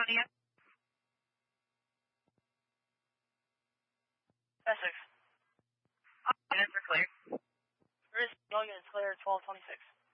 again? Essex. Units are clear. Risk, no units clear, 1226.